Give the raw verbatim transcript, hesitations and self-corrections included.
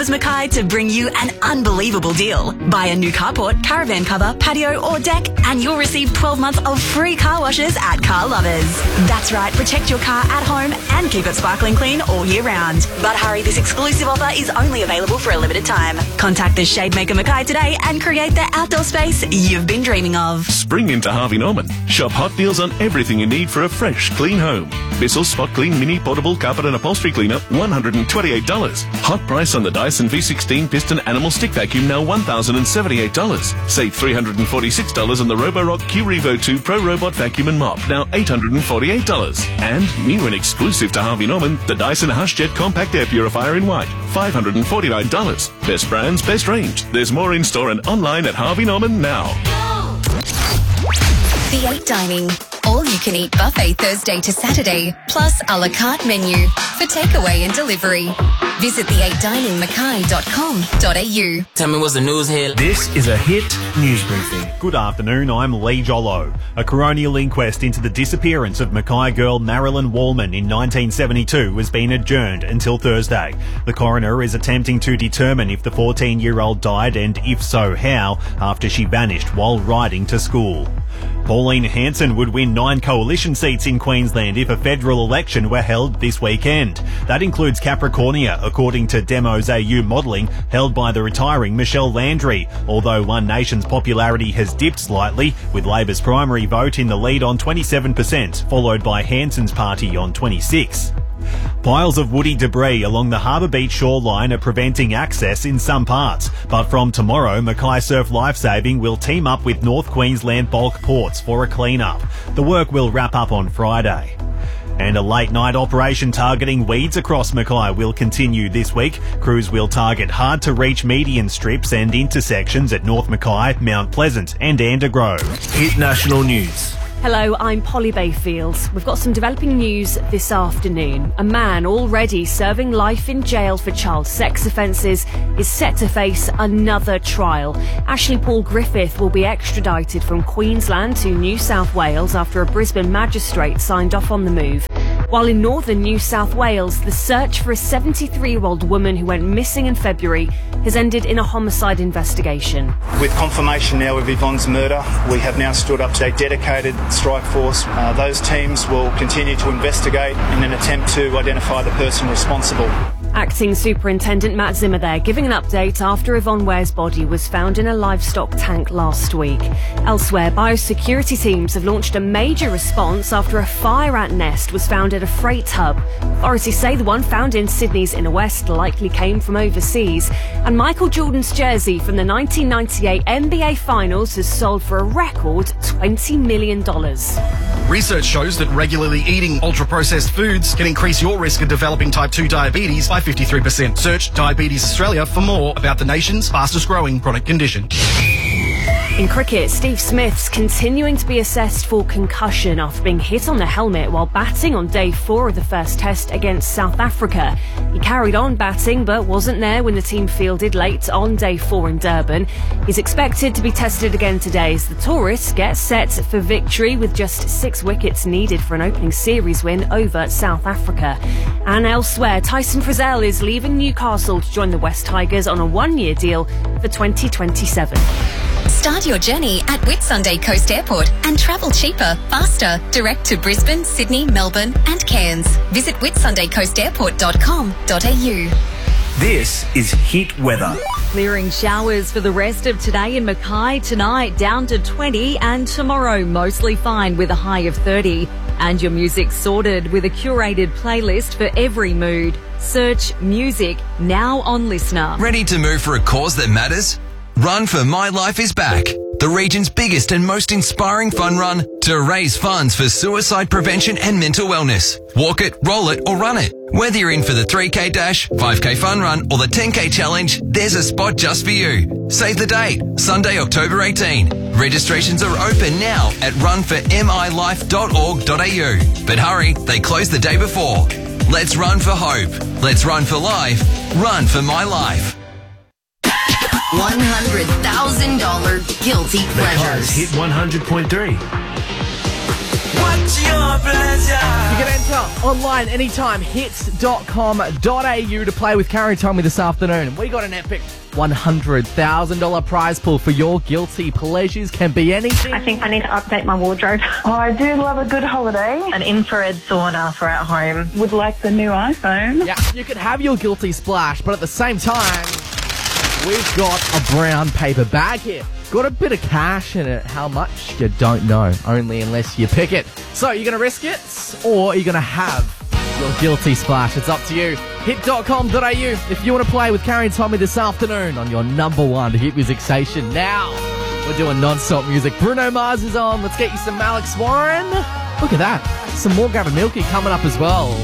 Builders Mackay to bring you an unbelievable deal. Buy a new carport, caravan cover, patio or deck and you'll receive twelve months of free car washes at Car Lovers. That's right, protect your car at home and keep it sparkling clean all year round. But hurry, this exclusive offer is only available for a limited time. Contact the Shademaker Mackay today and create the outdoor space you've been dreaming of. Spring into Harvey Norman. Shop hot deals on everything you need for a fresh, clean home. Bissell Spot Clean Mini Portable Carpet and Upholstery Cleaner, one hundred twenty-eight dollars. Hot price on the Dyson V sixteen Piston Animal Stick Vacuum, now one thousand seventy-eight dollars. Save three hundred forty-six dollars on the Roborock Q Revo two Pro Robot Vacuum and Mop, now eight hundred forty-eight dollars. And new and exclusive to Harvey Norman, the Dyson HushJet Compact Air Purifier in white, five hundred forty-nine dollars. Best brands, best range. There's more in store and online at Harvey Norman now. The eight Dining. All-you-can-eat buffet Thursday to Saturday, plus a la carte menu for takeaway and delivery. Visit the eight dining mackay dot com dot a u. Tell me what's the news here. This is a Hit News Briefing. Good afternoon, I'm Lee Jollo. A coronial inquest into the disappearance of Mackay girl Marilyn Wallman in nineteen seventy-two has been adjourned until Thursday. The coroner is attempting to determine if the fourteen-year-old died and if so how after she vanished while riding to school. Pauline Hanson would win nine coalition seats in Queensland if a federal election were held this weekend. That includes Capricornia, according to Demos A U modelling held by the retiring Michelle Landry, although One Nation's popularity has dipped slightly, with Labor's primary vote in the lead on twenty-seven percent, followed by Hanson's party on twenty-six percent. Piles of woody debris along the Harbour Beach shoreline are preventing access in some parts, but from tomorrow, Mackay Surf Lifesaving will team up with North Queensland Bulk Ports for a clean-up. The work will wrap up on Friday. And a late-night operation targeting weeds across Mackay will continue this week. Crews will target hard-to-reach median strips and intersections at North Mackay, Mount Pleasant and Andergrove. Hit National News. Hello, I'm Polly Bayfields. We've got some developing news this afternoon. A man already serving life in jail for child sex offences is set to face another trial. Ashley Paul Griffith will be extradited from Queensland to New South Wales after a Brisbane magistrate signed off on the move. While in northern New South Wales, the search for a seventy-three-year-old woman who went missing in February has ended in a homicide investigation. With confirmation now of Yvonne's murder, we have now stood up to a dedicated strike force. Uh, those teams will continue to investigate in an attempt to identify the person responsible. Acting Superintendent Matt Zimmer there, giving an update after Yvonne Ware's body was found in a livestock tank last week. Elsewhere, biosecurity teams have launched a major response after a fire ant nest was found at a freight hub. Authorities say the one found in Sydney's inner west likely came from overseas. And Michael Jordan's jersey from the nineteen ninety-eight N B A Finals has sold for a record twenty million dollars. Research shows that regularly eating ultra-processed foods can increase your risk of developing type two diabetes by fifty-three percent. Search Diabetes Australia for more about the nation's fastest-growing chronic condition. In cricket, Steve Smith's continuing to be assessed for concussion after being hit on the helmet while batting on day four of the first test against South Africa. He carried on batting but wasn't there when the team fielded late on day four in Durban. He's expected to be tested again today as the tourists get set for victory with just six wickets needed for an opening series win over South Africa. And elsewhere, Tyson Frizzell is leaving Newcastle to join the West Tigers on a one-year deal for twenty twenty-seven. Start your journey at Whitsunday Coast Airport and travel cheaper, faster, direct to Brisbane, Sydney, Melbourne and Cairns. Visit whitsunday coast airport dot com dot a u. This is Hit Weather. Clearing showers for the rest of today in Mackay, tonight down to twenty and tomorrow mostly fine with a high of thirty. And your music sorted with a curated playlist for every mood. Search music now on Listener. Ready to move for a cause that matters? Run for My Life is Back, the region's biggest and most inspiring fun run to raise funds for suicide prevention and mental wellness. Walk it, roll it or run it. Whether you're in for the three K dash, five K fun run or the ten K challenge, there's a spot just for you. Save the date, Sunday, October eighteenth. Registrations are open now at run for mi life dot org dot a u. But hurry, they close the day before. Let's run for hope. Let's run for life. Run for my life. one hundred thousand dollars guilty pleasures. Hit one hundred point three. What It's your pleasure. You can enter online anytime, hits dot com dot a u to play with Carrie Tommy this afternoon. We got an epic one hundred thousand dollars prize pool for your guilty pleasures. Can be anything. I think I need to update my wardrobe. Oh, I do love a good holiday. An infrared sauna for at home. Would like the new iPhone. Yeah, you can have your guilty splash, but at the same time, we've got a brown paper bag here. Got a bit of cash in it. How much? You don't know. Only unless you pick it. So, you're going to risk it, or are you going to have your guilty splash? It's up to you. hit dot com dot a u if you want to play with Carrie and Tommy this afternoon on your number one hit music station. Now, we're doing non-stop music. Bruno Mars is on. Let's get you some Alex Warren. Look at that. Some more Gavin Milky coming up as well.